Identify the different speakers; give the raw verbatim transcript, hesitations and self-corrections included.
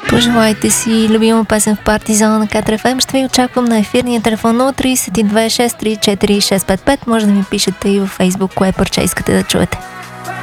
Speaker 1: Пожелайте си любима песен в Партизана на Катар Еф Ем. Ще ви очаквам на ефирния телефон нула три две шест три четири шест пет пет. Може да ми пишете и във Фейсбук кое парче искате да чуете.